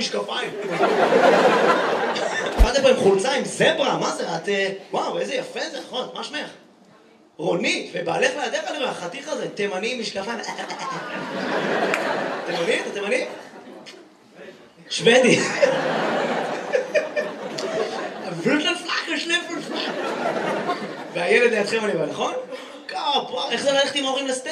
משקפיים. באתי פה עם חולצה עם זברה, מה זה? את... וואו, איזה יפה זה, נכון, מה שמך? רונית, ובעלך לידך אני רואה, החתיך הזה, תימני עם משקפיים. תימני? אתה תימני? שוודי. והילד לידכם אני בא, נכון? איך זה ללכת עם ההורים לסטנד?